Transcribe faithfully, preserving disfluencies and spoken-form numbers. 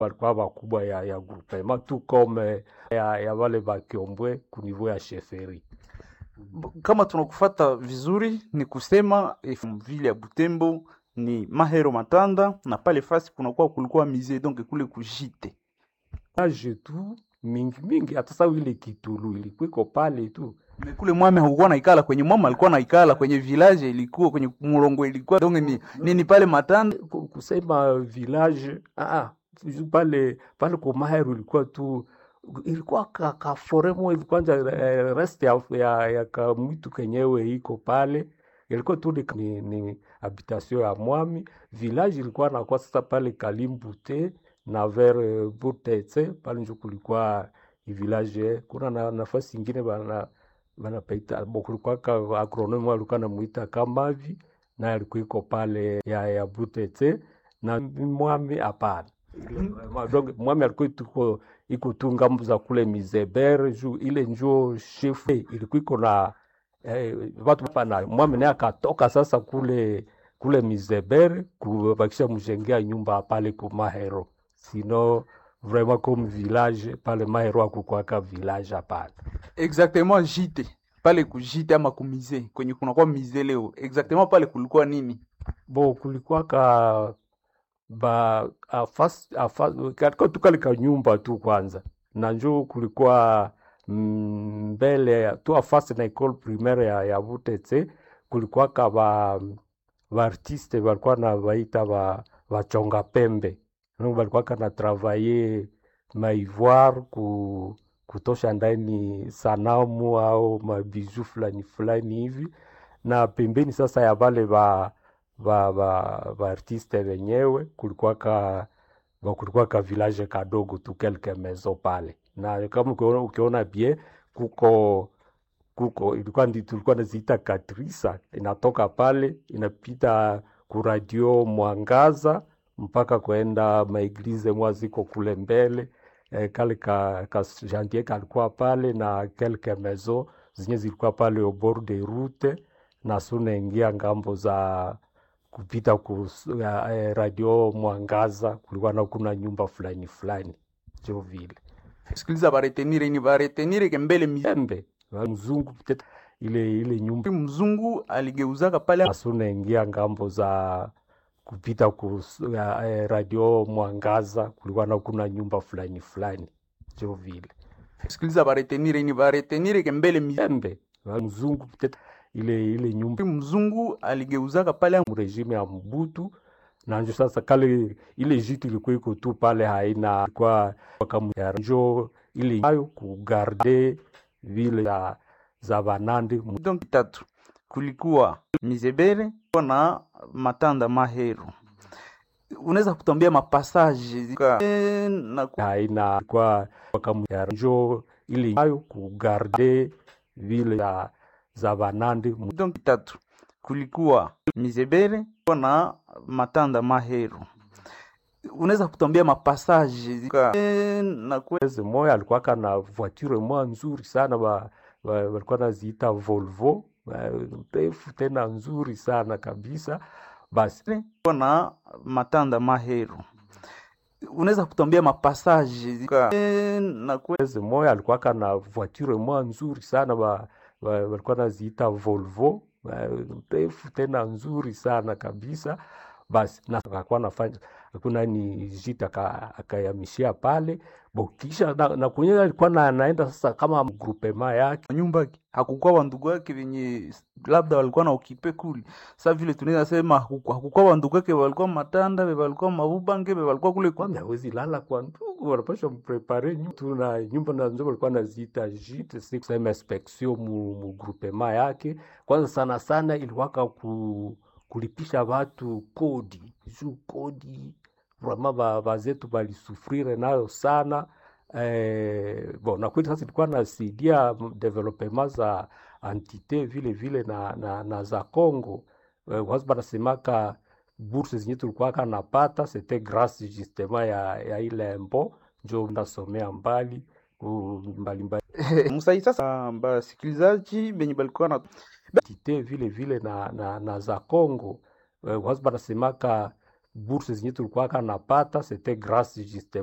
walikuwa wakubwa ya, ya groupement tout comme ya, ya wale bakiombwe ku niveau ya chefferie. Kama tunakufata vizuri ni kusema eh, vile ya Butembo ni Mahero Matanda na pale fasi kunakuwa kulikuwa musée donc kule kujite Age tu mingi mingi hata sawa ile Kitulu ilikuwa pale tu. Me kule mwame hakukuwa naikala kwenye mwama alikuwa naikala kwenye village ilikuwa kwenye mulongo ilikuwa donc ni nini pale Matanda Ku- kusema village ah ah, pale pale kwa Mahero ilikuwa tu ilikuwa ka, ka foremo hivi kwanza eh, rest ya, ya, ya ka mwitu kenyewe iko pale ilikuwa tu ni, ni, ni habitation ya mwami. Village ilikuwa nakuwa sasa pale Kalimbute na vers Butetse pale njo kulikuwa i village eh. Kuna na, nafasi ingine bana banapaita bo kulikuwa ka agronome alikuwa namuita Kamavi na alikuwa iko pale ya, ya Butetse na mwami hapana. Ma- donc mwami alikuwa tuko iko tu ngambo za kule Mizebere juu ile njo chef ilikuwa iko na eh, watu pana mwami naye akatoka sasa kule kule Mizebere kubakisha mjengea nyumba pale ku Mahero, sino vraiment comme village pale Mahero akukwaka village hapana. exactement jite pale kujite ama kumize kwenye kunakuwa mize leo exactement pale kulikuwa nini Bo kulikuwa ka ba afas afas katika tu kale ka nyumba tu kwanza na njoo kulikuwa mm, mbele ya- tu afasi na école primaire ya, ya Butetse kulikuwa ka ba ba artiste walikuwa na baita ba bachonga pembe ndio walikuwa kana travailler maivoire ku kutosha ndani sanamu au mabiju fulani fulani hivi na pembeni sasa ya wale ba ba ba ba artiste wenyewe kulikuwa ka ba kulikuwa ka village kadogo tu quelques maisons pale, na kama ukiona, ukiona bien kuko kuko ilikuwa ndi tulikuwa naziita Katrisa, inatoka pale inapita ku radio Mwangaza mpaka kwenda maeglize mwa ziko kule mbele eh, kale ka, ka janvier kalikuwa pale na quelques maisons zenye zilikuwa pale au bord de route na sunaingia ngambo za kupita ku ya, eh, radio Mwangaza kulikuwa na kuna nyumba fulani fulani jo vile sikiliza baretenire ni baretenire kembele mize embe mzungu peut-être ile ile nyumba mzungu aligeuzaka pale asunaingia ngambo za kupita ku ya, eh, radio Mwangaza kulikuwa na kuna nyumba fulani fulani jo vile sikiliza baretenire ni baretenire kembele mize embe mzungu peut-être ile ile nyumba mzungu aligeuzaka pale regime ya Mobutu na njo sasa kale ile jitu ilikuwa iko tu pale haina kwa kama ya njo ile nayo kugarde vile za za banande donc tatu kulikuwa Mizebere na Matanda Mahero. Unaweza kutuambia mapassage zika eh, na ku- haina kwa kama ya njo ile nayo kugarde vile za za banande donc tatu kulikuwa Mizebere na Matanda Mahero. Unaweza kutuambia mapassage zika eh, na ku- mwezi moya alikuwa kana voiture moya nzuri sana ba, ba, walikuwa naziita Volvo ba, ndefu tena nzuri sana kabisa basi na Matanda Mahero. Unaweza kutuambia mapassage zika eh, na ku- mwezi moya alikuwa kana voiture moya nzuri sana ba, ba, walikuwa naziita Volvo ba, ndefu tena nzuri sana kabisa basi na akakuwa nafanya hakuna ni jita aka- akayamishia pale bo kisha na, na kwenye alikuwa na anaenda sasa kama groupement yake nyumba yake hakukuwa wandugu wake wenye labda walikuwa na ukipe kuli. Sasa vile tunaweza sema hakukuwa hakukuwa wandugu wake walikuwa Matanda, be walikuwa Mabubange, be walikuwa kule kwani hawezi lala kwa ndugu, wanapaswa mprepare nyumba. Tuna nyumba na nzo walikuwa naziita jite, si kusema inspection mu, mu groupement yake. Kwanza sana sana iliwaka ku, kulipisha watu kodi juu kodi vraiment ba, bazetu balisufrire nayo sana eh, bon na kweli sasa ilikuwa nasaidia development za entite vile vile na, na, na za Congo eh, wazi banasemaka bourse zenye tulikuwa kanapata c'était grâce justement ya, ya ile impo njo ndasomea mbali ku- mbalimbali Musa. Sasa basikilizaji benye balikuwa na entite vile vile na, na, na za Congo eh, wazi banasemaka bourse zenye tulikuwa kanapata c'était grâce justement